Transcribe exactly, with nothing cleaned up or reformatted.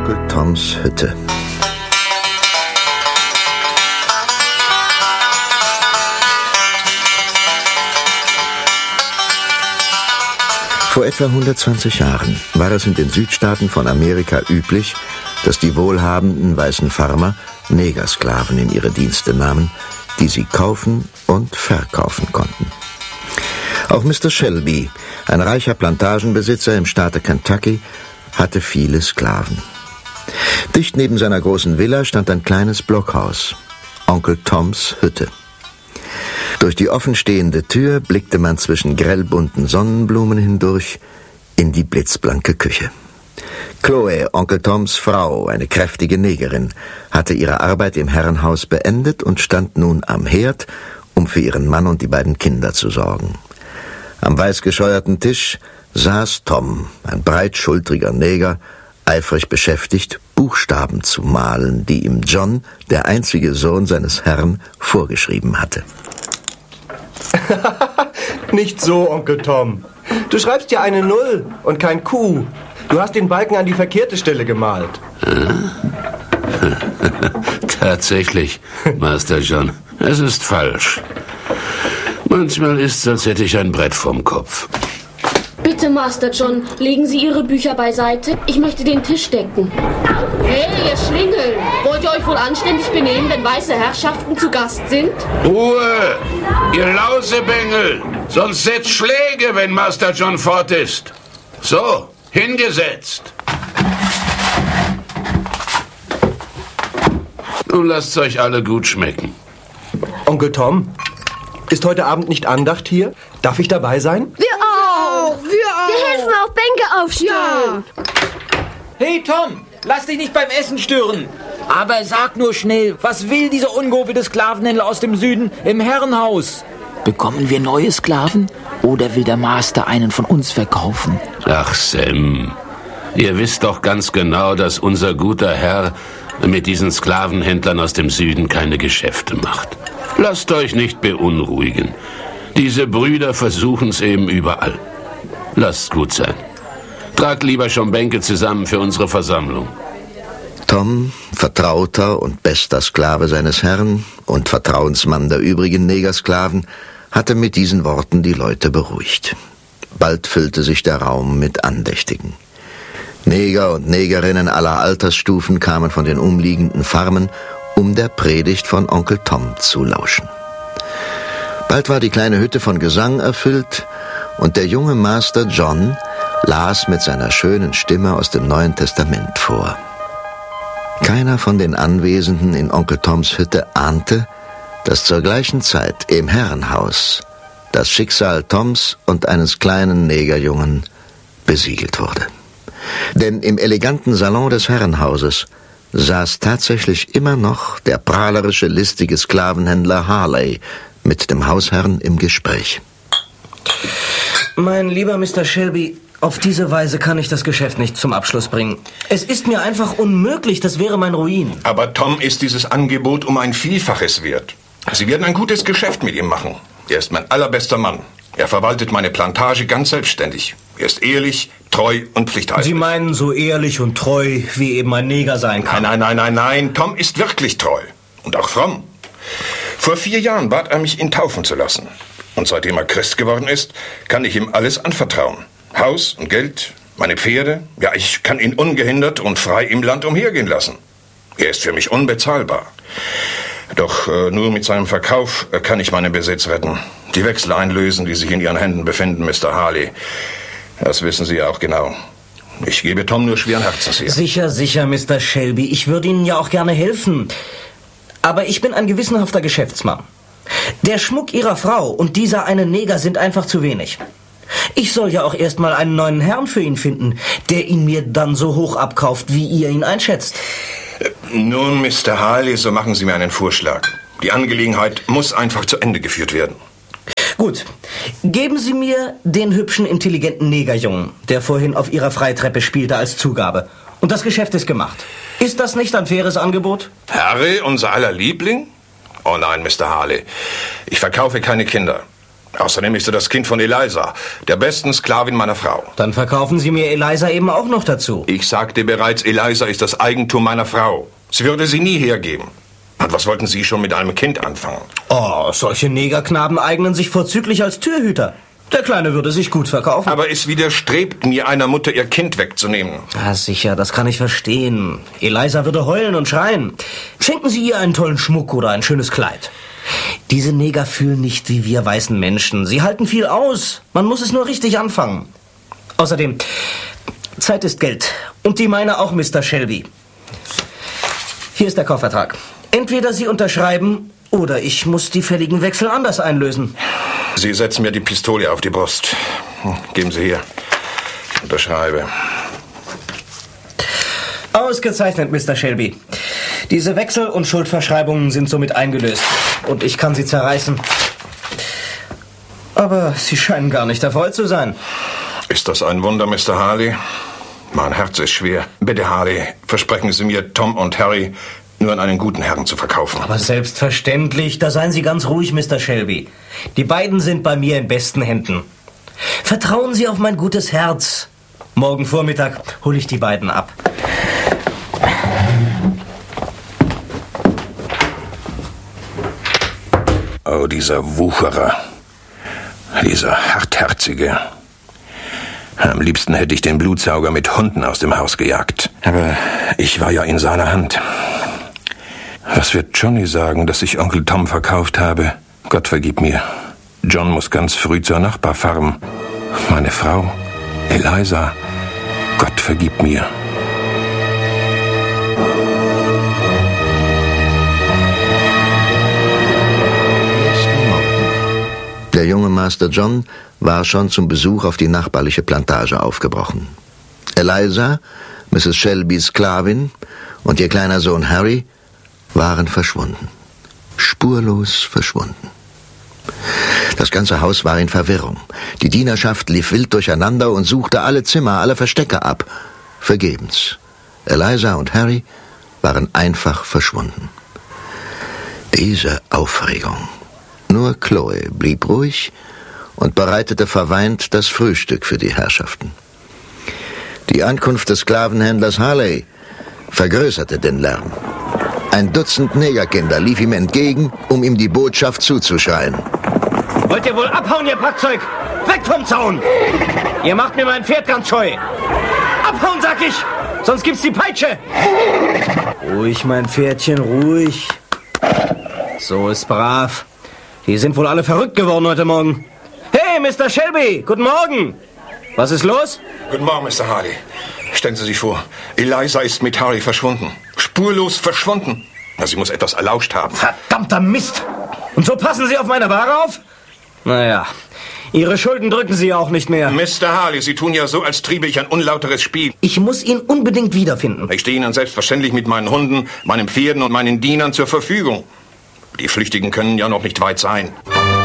Onkel Toms Hütte. Vor etwa hundertzwanzig Jahren war es in den Südstaaten von Amerika üblich, dass die wohlhabenden weißen Farmer Negersklaven in ihre Dienste nahmen, die sie kaufen und verkaufen konnten. Auch Mister Shelby, ein reicher Plantagenbesitzer im Staate Kentucky, hatte viele Sklaven. Dicht neben seiner großen Villa stand ein kleines Blockhaus, Onkel Toms Hütte. Durch die offenstehende Tür blickte man zwischen grellbunten Sonnenblumen hindurch in die blitzblanke Küche. Chloe, Onkel Toms Frau, eine kräftige Negerin, hatte ihre Arbeit im Herrenhaus beendet und stand nun am Herd, um für ihren Mann und die beiden Kinder zu sorgen. Am weißgescheuerten Tisch saß Tom, ein breitschultriger Neger, eifrig beschäftigt, Buchstaben zu malen, die ihm John, der einzige Sohn seines Herrn, vorgeschrieben hatte. Nicht so, Onkel Tom. Du schreibst ja eine Null und kein Q. Du hast den Balken an die verkehrte Stelle gemalt. Tatsächlich, Master John. Es ist falsch. Manchmal ist es, als hätte ich ein Brett vorm Kopf. Bitte, Master John, legen Sie Ihre Bücher beiseite. Ich möchte den Tisch decken. Hey, ihr Schlingel! Wollt ihr euch wohl anständig benehmen, wenn weiße Herrschaften zu Gast sind? Ruhe! Ihr Lausebengel! Sonst setzt Schläge, wenn Master John fort ist. So, hingesetzt. Nun lasst's euch alle gut schmecken. Onkel Tom, ist heute Abend nicht Andacht hier? Darf ich dabei sein? Wir auch! Wir auch! Wir helfen auch Bänke aufstellen. Ja. Hey Tom, lass dich nicht beim Essen stören. Aber sag nur schnell, was will dieser ungehobelte Sklavenhändler aus dem Süden im Herrenhaus? Bekommen wir neue Sklaven oder will der Master einen von uns verkaufen? Ach, Sam, ihr wisst doch ganz genau, dass unser guter Herr mit diesen Sklavenhändlern aus dem Süden keine Geschäfte macht. Lasst euch nicht beunruhigen. Diese Brüder versuchen's eben überall. Lasst's gut sein. Tragt lieber schon Bänke zusammen für unsere Versammlung. Tom, vertrauter und bester Sklave seines Herrn und Vertrauensmann der übrigen Negersklaven, hatte mit diesen Worten die Leute beruhigt. Bald füllte sich der Raum mit Andächtigen. Neger und Negerinnen aller Altersstufen kamen von den umliegenden Farmen, um der Predigt von Onkel Tom zu lauschen. Bald war die kleine Hütte von Gesang erfüllt und der junge Master John las mit seiner schönen Stimme aus dem Neuen Testament vor. Keiner von den Anwesenden in Onkel Toms Hütte ahnte, dass zur gleichen Zeit im Herrenhaus das Schicksal Toms und eines kleinen Negerjungen besiegelt wurde. Denn im eleganten Salon des Herrenhauses saß tatsächlich immer noch der prahlerische, listige Sklavenhändler Harley mit dem Hausherrn im Gespräch. Mein lieber Mister Shelby, auf diese Weise kann ich das Geschäft nicht zum Abschluss bringen. Es ist mir einfach unmöglich, das wäre mein Ruin. Aber Tom ist dieses Angebot um ein Vielfaches wert. Sie werden ein gutes Geschäft mit ihm machen. Er ist mein allerbester Mann. Er verwaltet meine Plantage ganz selbstständig. Er ist ehrlich, treu und pflichtheimlich. Sie meinen so ehrlich und treu, wie eben ein Neger sein kann? Nein, nein, nein, nein, nein. Tom ist wirklich treu. Und auch fromm. Vor vier Jahren bat er mich, ihn taufen zu lassen. Und seitdem er Christ geworden ist, kann ich ihm alles anvertrauen. Haus und Geld, meine Pferde. Ja, ich kann ihn ungehindert und frei im Land umhergehen lassen. Er ist für mich unbezahlbar. Doch äh, nur mit seinem Verkauf äh, kann ich meinen Besitz retten. Die Wechsel einlösen, die sich in Ihren Händen befinden, Mister Harley. Das wissen Sie ja auch genau. Ich gebe Tom nur schweren Herzens her. Sicher, sicher, Mister Shelby. Ich würde Ihnen ja auch gerne helfen. Aber ich bin ein gewissenhafter Geschäftsmann. Der Schmuck Ihrer Frau und dieser eine Neger sind einfach zu wenig. Ich soll ja auch erst mal einen neuen Herrn für ihn finden, der ihn mir dann so hoch abkauft, wie ihr ihn einschätzt. Nun, Mister Harley, so machen Sie mir einen Vorschlag. Die Angelegenheit muss einfach zu Ende geführt werden. Gut. Geben Sie mir den hübschen, intelligenten Negerjungen, der vorhin auf Ihrer Freitreppe spielte, als Zugabe. Und das Geschäft ist gemacht. Ist das nicht ein faires Angebot? Harry, unser aller Liebling? Oh nein, Mister Harley. Ich verkaufe keine Kinder. Außerdem ist er das Kind von Eliza, der besten Sklavin meiner Frau. Dann verkaufen Sie mir Eliza eben auch noch dazu. Ich sagte bereits, Eliza ist das Eigentum meiner Frau. Sie würde sie nie hergeben. Und was wollten Sie schon mit einem Kind anfangen? Oh, solche Negerknaben eignen sich vorzüglich als Türhüter. Der Kleine würde sich gut verkaufen. Aber es widerstrebt mir, einer Mutter ihr Kind wegzunehmen. Ja, sicher, das kann ich verstehen. Eliza würde heulen und schreien. Schenken Sie ihr einen tollen Schmuck oder ein schönes Kleid. Diese Neger fühlen nicht wie wir weißen Menschen. Sie halten viel aus. Man muss es nur richtig anfangen. Außerdem, Zeit ist Geld. Und die meine auch, Mister Shelby. Hier ist der Kaufvertrag. Entweder Sie unterschreiben, oder ich muss die fälligen Wechsel anders einlösen. Sie setzen mir die Pistole auf die Brust. Geben Sie her. Ich unterschreibe. Ausgezeichnet, Mister Shelby. Diese Wechsel- und Schuldverschreibungen sind somit eingelöst. Und ich kann sie zerreißen. Aber Sie scheinen gar nicht erfreut zu sein. Ist das ein Wunder, Mister Harley? Mein Herz ist schwer. Bitte, Harley, versprechen Sie mir, Tom und Harry nur an einen guten Herrn zu verkaufen. Aber selbstverständlich, da seien Sie ganz ruhig, Mister Shelby. Die beiden sind bei mir in besten Händen. Vertrauen Sie auf mein gutes Herz. Morgen Vormittag hole ich die beiden ab. Oh, dieser Wucherer. Dieser Hartherzige. Am liebsten hätte ich den Blutsauger mit Hunden aus dem Haus gejagt. Aber ich war ja in seiner Hand. Was wird Johnny sagen, dass ich Onkel Tom verkauft habe? Gott vergib mir. John muss ganz früh zur Nachbarfarm. Meine Frau, Eliza, Gott vergib mir. Der junge Master John war schon zum Besuch auf die nachbarliche Plantage aufgebrochen. Eliza, Misses Shelbys Sklavin und ihr kleiner Sohn Harry waren verschwunden. Spurlos verschwunden. Das ganze Haus war in Verwirrung. Die Dienerschaft lief wild durcheinander und suchte alle Zimmer, alle Verstecke ab. Vergebens. Eliza und Harry waren einfach verschwunden. Diese Aufregung. Nur Chloe blieb ruhig und bereitete verweint das Frühstück für die Herrschaften. Die Ankunft des Sklavenhändlers Harley vergrößerte den Lärm. Ein Dutzend Negerkinder lief ihm entgegen, um ihm die Botschaft zuzuschreien. Wollt ihr wohl abhauen, ihr Packzeug? Weg vom Zaun! Ihr macht mir mein Pferd ganz scheu. Abhauen, sag ich! Sonst gibt's die Peitsche! Ruhig, mein Pferdchen, ruhig. So ist brav. Die sind wohl alle verrückt geworden heute Morgen. Hey, Mister Shelby, guten Morgen. Was ist los? Guten Morgen, Mister Harley. Stellen Sie sich vor, Eliza ist mit Harry verschwunden. Spurlos verschwunden. Na, sie muss etwas erlauscht haben. Verdammter Mist! Und so passen Sie auf meine Ware auf? Naja, Ihre Schulden drücken Sie auch nicht mehr. Mister Harley, Sie tun ja so, als triebe ich ein unlauteres Spiel. Ich muss ihn unbedingt wiederfinden. Ich stehe Ihnen selbstverständlich mit meinen Hunden, meinen Pferden und meinen Dienern zur Verfügung. Die Flüchtigen können ja noch nicht weit sein.